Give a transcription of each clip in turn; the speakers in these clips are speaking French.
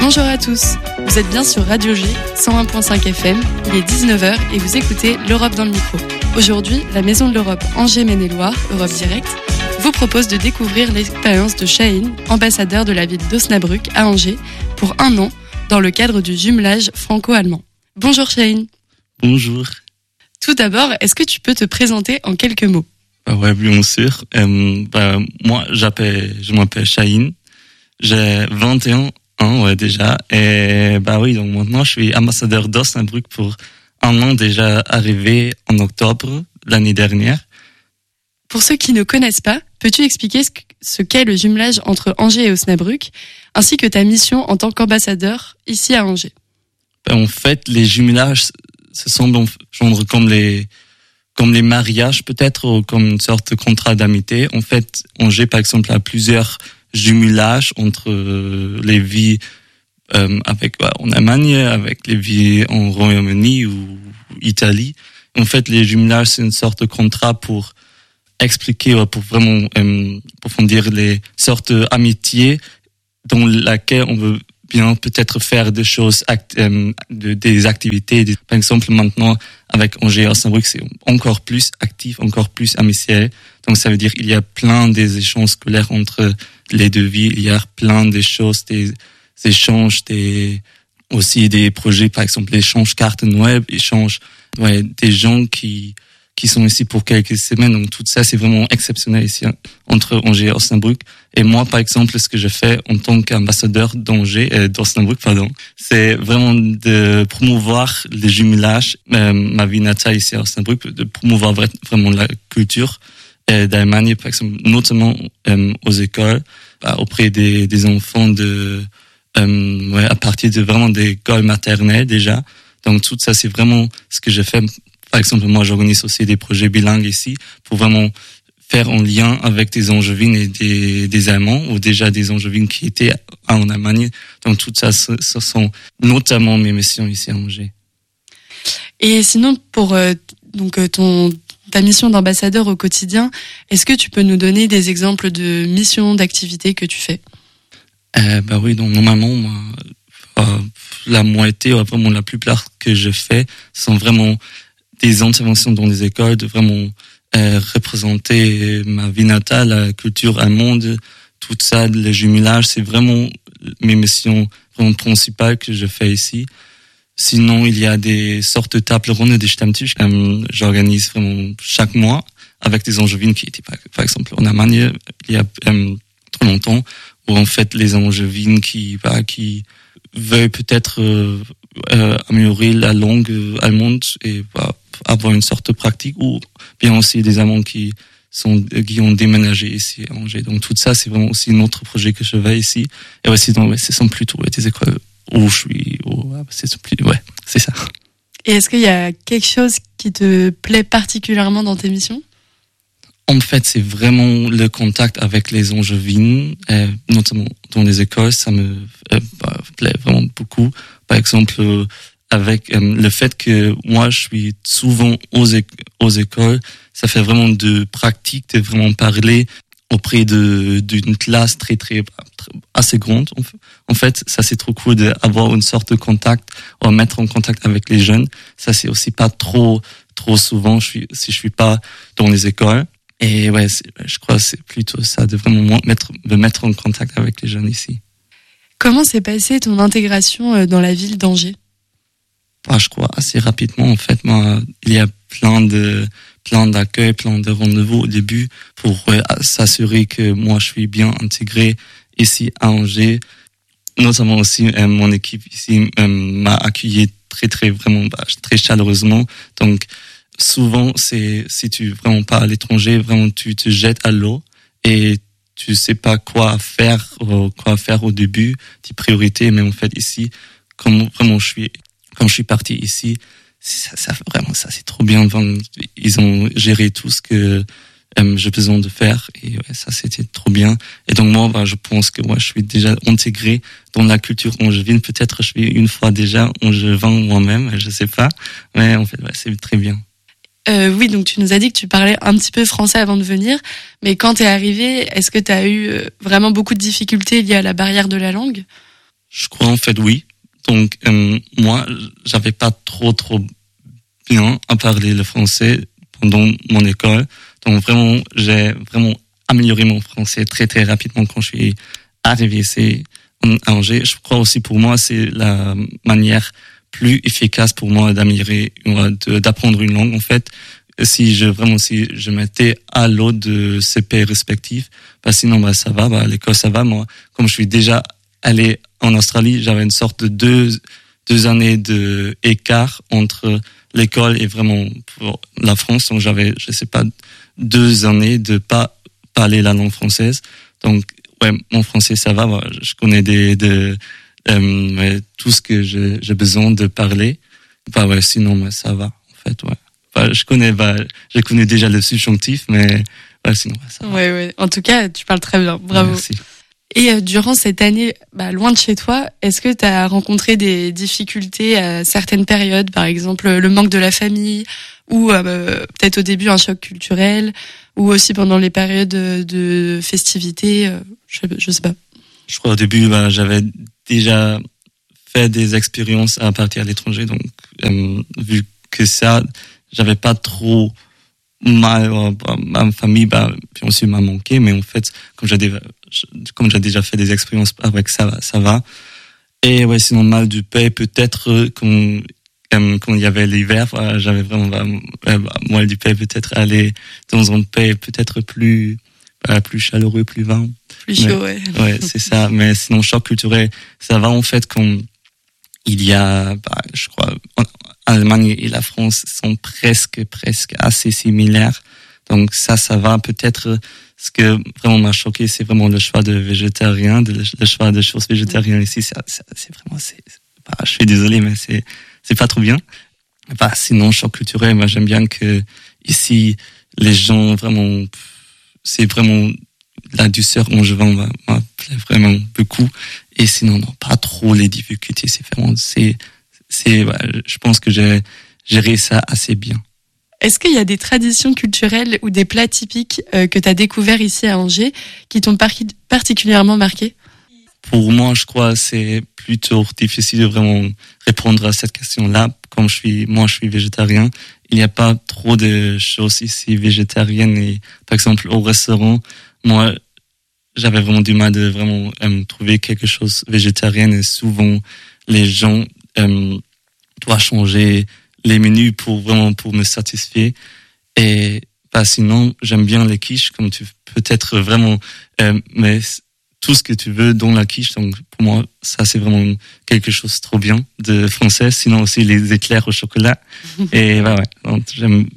Bonjour à tous, vous êtes bien sur Radio G, 101.5 FM, il est 19h et vous écoutez l'Europe dans le micro. Aujourd'hui, la Maison de l'Europe Angers-Maine-et-Loire, Europe Direct, vous propose de découvrir l'expérience de Chahine, ambassadeur de la ville d'Osnabrück à Angers, pour 1 an, dans le cadre du jumelage franco-allemand. Bonjour Chahine. Bonjour. Tout d'abord, est-ce que tu peux te présenter en quelques mots ? Ouais, bien sûr. Moi, je m'appelle Chahine. J'ai 21 ans déjà. Et oui, donc maintenant, je suis ambassadeur d'Osnabrück pour 1 an déjà, arrivé en octobre l'année dernière. Pour ceux qui ne connaissent pas, peux-tu expliquer ce qu'est le jumelage entre Angers et Osnabrück, ainsi que ta mission en tant qu'ambassadeur ici à Angers ? En fait, les jumelages se semblent genre comme les mariages peut-être, ou comme une sorte de contrat d'amitié. En fait, Angers, par exemple, a plusieurs jumelages entre les vies en Allemagne, avec les vies en Royaume-Uni ou Italie. En fait, les jumelages, c'est une sorte de contrat pour expliquer, pour vraiment approfondir les sortes d'amitié dans laquelle on veut bien peut-être faire des choses, des activités. Par exemple, maintenant, avec Angers et Osnabrück, c'est encore plus actif, encore plus amitié. Donc, ça veut dire qu'il y a plein des échanges scolaires entre les deux villes. Il y a plein de choses, des échanges, aussi des projets, par exemple, l'échange cartes web, des gens qui sont ici pour quelques semaines. Donc, tout ça, c'est vraiment exceptionnel ici, entre Angers et Osnabrück. Et moi, par exemple, ce que je fais en tant qu'ambassadeur d'Osnabrück, c'est vraiment de promouvoir les jumelages, ma vie natale ici à Osnabrück, de promouvoir vraiment la culture d'Allemagne, par exemple, notamment aux écoles, auprès des enfants à partir de vraiment des écoles maternelles déjà. Donc, tout ça, c'est vraiment ce que je fais. Par exemple, moi, j'organise aussi des projets bilingues ici pour vraiment faire en lien avec des Angevines et des Allemands, ou déjà des Angevines qui étaient en Allemagne. Donc, tout ça, ce sont notamment mes missions ici à Angers. Et sinon, pour ta mission d'ambassadeur au quotidien, est-ce que tu peux nous donner des exemples de missions, d'activités que tu fais ? Oui, donc normalement, la moitié, ou vraiment la plupart que je fais, sont vraiment des interventions dans les écoles, de vraiment représenter ma vie natale, la culture allemande, tout ça, le jumelage, c'est vraiment mes missions vraiment principales que je fais ici. Sinon, il y a des sortes de tables rondes, des Stammtisch, j'organise vraiment chaque mois avec des Angevines qui étaient par exemple en Allemagne il y a trop longtemps, où en fait les Angevines qui veulent peut-être améliorer la langue allemande et avoir une sorte de pratique, ou bien aussi des Allemands qui ont déménagé ici à Angers. Donc tout ça, c'est vraiment aussi un autre projet que je fais ici. Et aussi, ce sont plutôt des écoles où je suis, c'est ça. Et est-ce qu'il y a quelque chose qui te plaît particulièrement dans tes missions ? En fait, c'est vraiment le contact avec les Angevines, notamment dans les écoles, ça me plaît vraiment beaucoup. Par exemple, avec le fait que moi, je suis souvent aux écoles, ça fait vraiment de pratique, de vraiment parler auprès d'une classe très, très, assez grande. En fait, ça, c'est trop cool d'avoir une sorte de contact, ou mettre en contact avec les jeunes. Ça, c'est aussi pas trop souvent si je suis pas dans les écoles. Et je crois que c'est plutôt ça, de vraiment me mettre en contact avec les jeunes ici. Comment s'est passée ton intégration dans la ville d'Angers ? Je crois assez rapidement. En fait, moi, il y a plein d'accueils, plein de rendez-vous au début pour s'assurer que moi, je suis bien intégré ici à Angers. Notamment aussi, mon équipe ici m'a accueilli vraiment très chaleureusement. Donc, souvent, si tu vraiment pas à l'étranger, vraiment tu te jettes à l'eau et tu sais pas quoi faire au début, tes priorités. Mais en fait ici, quand je suis parti ici, ça vraiment ça c'est trop bien. Ils ont géré tout ce que j'ai besoin de faire, et ça c'était trop bien. Et donc moi, je pense que je suis déjà intégré dans la culture angevine. Peut-être je suis une fois déjà angevin moi-même, je sais pas, mais en fait c'est très bien. Oui, donc tu nous as dit que tu parlais un petit peu français avant de venir, mais quand t'es arrivé, est-ce que t'as eu vraiment beaucoup de difficultés liées à la barrière de la langue ? Je crois en fait oui. Donc moi, j'avais pas trop bien à parler le français pendant mon école. Donc vraiment, j'ai vraiment amélioré mon français très très rapidement quand je suis arrivé ici à Angers. Je crois aussi pour moi, c'est la manière plus efficace pour moi d'apprendre une langue en fait. Si je mettais à l'eau de ces pays respectifs, sinon ça va, à l'école ça va. Moi, comme je suis déjà allé en Australie, j'avais une sorte de deux années de écart entre l'école et vraiment pour la France. Donc j'avais, 2 années de pas parler la langue française. Donc ouais, mon français ça va. Je connais tout ce que j'ai besoin de parler. Sinon ça va en fait. Ouais. J'ai connu déjà le subjonctif, mais sinon ça va. Ouais. En tout cas, tu parles très bien. Bravo. Merci. Et durant cette année, loin de chez toi, est-ce que tu as rencontré des difficultés à certaines périodes, par exemple le manque de la famille, ou peut-être au début un choc culturel, ou aussi pendant les périodes de festivités, je sais pas. Je crois au début, j'avais déjà fait des expériences à partir à l'étranger, donc vu que ça, j'avais pas trop ma famille, bien sûr m'a manqué, mais en fait, comme j'ai déjà fait des expériences avec ça va. Et ouais, sinon mal du pays, peut-être quand il y avait l'hiver, j'avais vraiment mal du pays, peut-être aller dans un pays peut-être plus chaleureux, plus vent. Plus chaud, ouais. Ouais, c'est ça. Mais sinon, choc culturel, ça va en fait quand il y a, je crois, l'Allemagne et la France sont presque assez similaires. Donc ça va. Peut-être ce que vraiment m'a choqué, c'est vraiment le choix de végétarien, le choix de choses végétariennes ici. C'est vraiment, je suis désolé, mais c'est pas trop bien. Sinon, choc culturel, moi j'aime bien que ici, les gens vraiment, c'est vraiment la douceur en jouant m'a plaît vraiment beaucoup. Et sinon, non, pas trop les difficultés. C'est vraiment, je pense que j'ai géré ça assez bien. Est-ce qu'il y a des traditions culturelles ou des plats typiques que tu as découverts ici à Angers qui t'ont particulièrement marqué? Pour moi, je crois que c'est plutôt difficile de vraiment répondre à cette question-là. Comme je suis végétarien, il n'y a pas trop de choses ici végétariennes. Et par exemple, au restaurant, moi, j'avais vraiment du mal de vraiment trouver quelque chose végétarien. Et souvent, les gens doivent changer les menus pour me satisfaire. Et sinon, j'aime bien les quiches, comme tu peux être vraiment, mais tout ce que tu veux dans la quiche. Donc pour moi, ça c'est vraiment quelque chose de trop bien de français. Sinon aussi les éclairs au chocolat. Et donc j'aime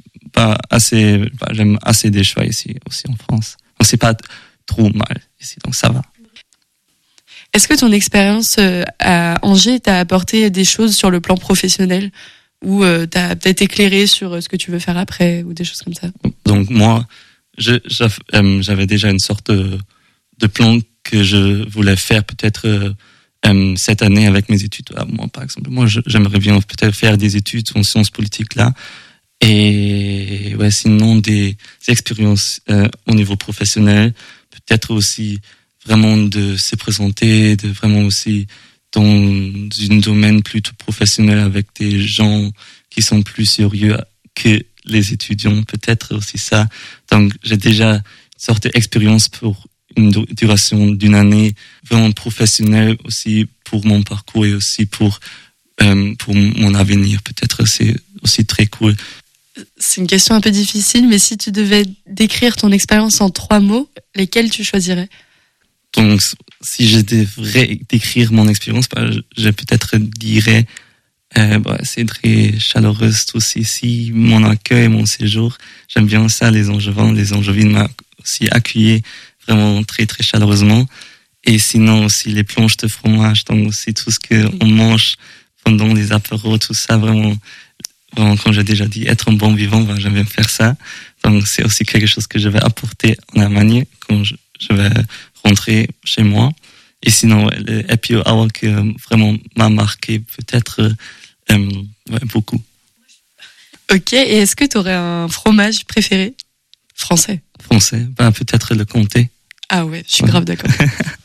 assez des choix ici aussi en France. Donc c'est pas trop mal ici, donc ça va. Est-ce que ton expérience à Angers t'a apporté des choses sur le plan professionnel, ou t'as peut-être éclairé sur ce que tu veux faire après, ou des choses comme ça? Donc moi, j'avais déjà une sorte de plan que je voulais faire peut-être cette année avec mes études. Moi, par exemple, j'aimerais bien peut-être faire des études en sciences politiques là. Et sinon des expériences au niveau professionnel, peut-être aussi vraiment de se présenter, de vraiment aussi dans un domaine plutôt professionnel avec des gens qui sont plus sérieux que les étudiants, peut-être aussi ça. Donc j'ai déjà une sorte d'expérience pour une duration d'une année vraiment professionnelle aussi pour mon parcours et aussi pour mon avenir. Peut-être c'est aussi très cool. C'est une question un peu difficile, mais si tu devais décrire ton expérience en 3 mots, lesquels tu choisirais? Donc, si je devrais décrire mon expérience, je peut-être dirais, c'est très chaleureux aussi ici, mon accueil, mon séjour. J'aime bien ça, les Angevines m'ont aussi accueilli vraiment très très chaleureusement. Et sinon aussi les planches de fromage, donc aussi tout ce qu'on mange pendant les apéros, tout ça vraiment, comme j'ai déjà dit, être un bon vivant, j'aime bien faire ça. Donc c'est aussi quelque chose que je vais apporter en Allemagne quand je vais rentrer chez moi. Et sinon, le happy hour qui vraiment m'a marqué peut-être beaucoup. Ok, et est-ce que tu aurais un fromage préféré? Français, peut-être le comté. Ah ouais, je suis grave d'accord.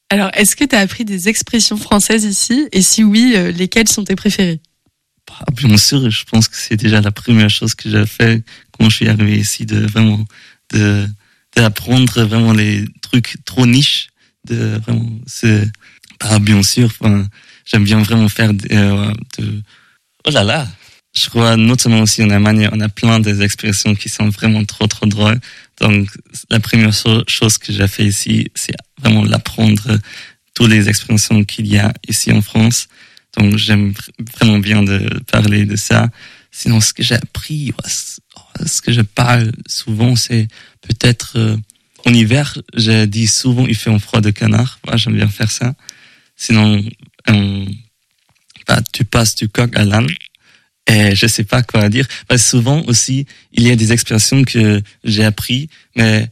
Alors, est-ce que tu as appris des expressions françaises ici? Et si oui, lesquelles sont tes préférées? Bien sûr, je pense que c'est déjà la première chose que j'ai fait quand je suis arrivé ici, d'apprendre vraiment les trucs trop niches, bien sûr, j'aime bien vraiment faire oh là là. Je crois notamment aussi en Allemagne, on a plein des expressions qui sont vraiment trop drôles. Donc la première chose que j'ai fait ici, c'est vraiment l'apprendre toutes les expressions qu'il y a ici en France. Donc j'aime vraiment bien de parler de ça. Sinon, ce que j'ai appris, ce que je parle souvent, c'est peut-être en hiver, je dis souvent il fait un froid de canard. Moi, j'aime bien faire ça. Sinon, tu passes du coq à l'âne. Et je sais pas quoi dire. Souvent aussi, il y a des expressions que j'ai appris, mais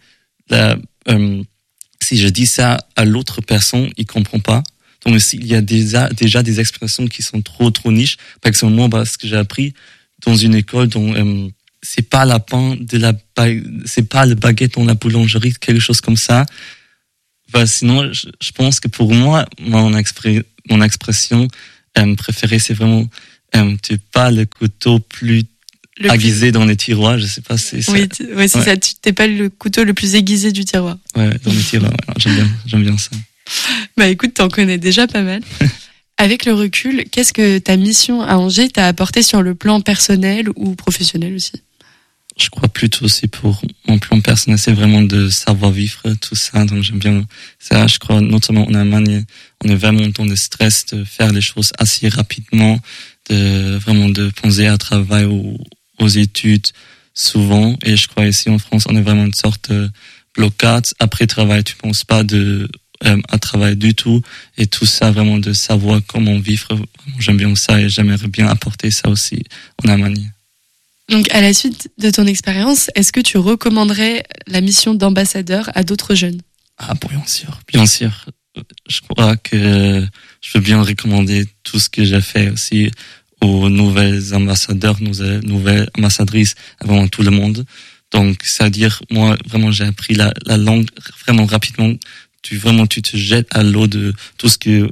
si je dis ça à l'autre personne, il comprend pas. Donc aussi, il y a déjà des expressions qui sont trop niches. Par exemple, moi, ce que j'ai appris dans une école dont c'est pas c'est pas le baguette dans la boulangerie, quelque chose comme ça. Sinon, je pense que pour moi, mon expression préférée, c'est vraiment tu pas le couteau plus aiguisé dans les tiroirs, je sais pas si c'est oui, c'est ça, tu t'es pas le couteau le plus aiguisé du tiroir. Ouais, dans les tiroirs, j'aime bien ça. Écoute, t'en connais déjà pas mal. Avec le recul, qu'est-ce que ta mission à Angers t'a apporté sur le plan personnel ou professionnel aussi? Je crois plutôt aussi pour mon plan personnel, c'est vraiment de savoir vivre tout ça, donc j'aime bien ça. Je crois notamment en Allemagne, on est vraiment dans le stress de faire les choses assez rapidement, de penser à travail ou aux études souvent. Et je crois ici en France, on est vraiment une sorte de blocade. Après travail, tu penses pas à travail du tout. Et tout ça, vraiment de savoir comment vivre. J'aime bien ça et j'aimerais bien apporter ça aussi en Allemagne. Donc, à la suite de ton expérience, est-ce que tu recommanderais la mission d'ambassadeur à d'autres jeunes? Bien sûr. Je crois que je veux bien recommander tout ce que j'ai fait aussi aux nouvelles ambassadeurs, nouvelles ambassadrices, avant tout le monde. Donc, c'est-à-dire, moi, vraiment, j'ai appris la langue vraiment rapidement. Tu te jettes à l'eau de tout ce que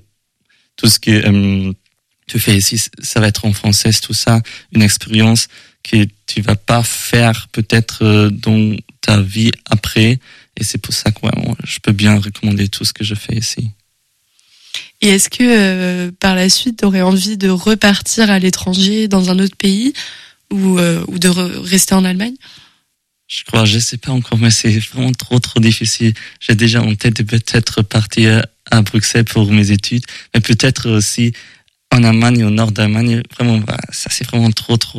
tu fais ici. Ça va être en français, tout ça. Une expérience que tu vas pas faire peut-être dans ta vie après. Et c'est pour ça que je peux bien recommander tout ce que je fais ici. Et est-ce que par la suite, tu aurais envie de repartir à l'étranger dans un autre pays ou de rester en Allemagne? Je sais pas encore, mais c'est vraiment trop difficile. J'ai déjà en tête de peut-être partir à Bruxelles pour mes études, mais peut-être aussi en Allemagne, au nord d'Allemagne. Vraiment, ça c'est vraiment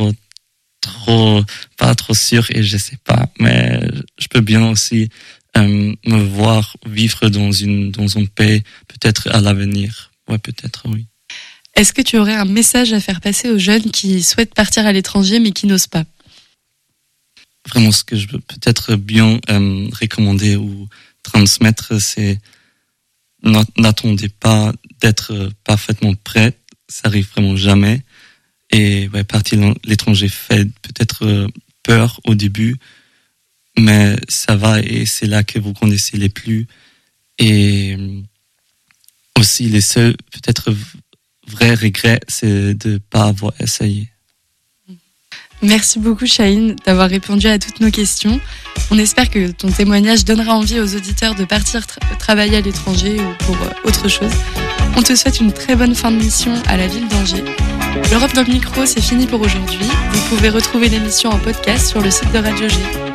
pas trop sûr et je sais pas, mais je peux bien aussi me voir vivre dans un pays peut-être à l'avenir. Ouais, peut-être, oui. Est-ce que tu aurais un message à faire passer aux jeunes qui souhaitent partir à l'étranger mais qui n'osent pas? Vraiment, ce que je veux peut-être bien recommander ou transmettre, c'est n'attendez pas d'être parfaitement prêt. Ça arrive vraiment jamais. Et partir à l'étranger fait peut-être peur au début, mais ça va et c'est là que vous connaissez les plus. Et aussi, les seuls peut-être vrais regrets, c'est de ne pas avoir essayé. Merci beaucoup Chahine d'avoir répondu à toutes nos questions. On espère que ton témoignage donnera envie aux auditeurs de partir travailler à l'étranger ou pour autre chose. On te souhaite une très bonne fin de mission à la ville d'Angers. L'Europe dans le micro, c'est fini pour aujourd'hui. Vous pouvez retrouver l'émission en podcast sur le site de Radio G.